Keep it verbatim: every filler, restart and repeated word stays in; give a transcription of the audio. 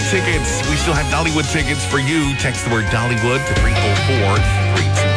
tickets. We still have Dollywood tickets for you. Text the word Dollywood to three oh four, three two